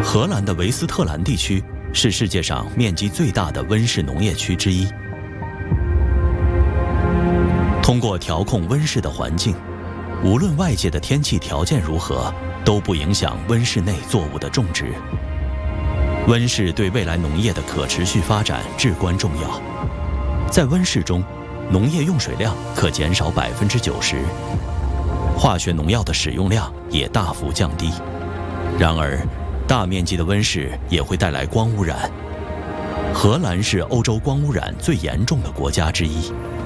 荷兰的维斯特兰地区是世界上面积最大的温室农业区之一。通过调控温室的环境，无论外界的天气条件如何，都不影响温室内作物的种植。温室对未来农业的可持续发展至关重要。在温室中，农业用水量可减少90%，化学农药的使用量也大幅降低。然而，大面积的温室也会带来光污染。荷兰是欧洲光污染最严重的国家之一。